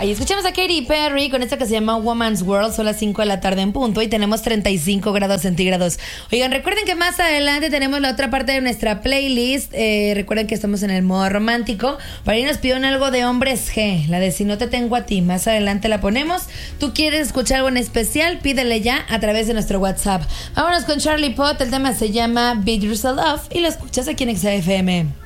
Ahí escuchamos a Katy Perry con esta que se llama Woman's World. Son las 5 de la tarde en punto y tenemos 35 grados centígrados. Oigan, recuerden que más adelante tenemos la otra parte de nuestra playlist. Recuerden que estamos en el modo romántico. Para ahí nos pidieron algo de Hombres G, la de Si no te tengo a ti. Más adelante la ponemos. ¿Tú quieres escuchar algo en especial? Pídele ya a través de nuestro WhatsApp. Vámonos con Charlie Puth. El tema se llama Beat Yourself Off y lo escuchas aquí en XFM.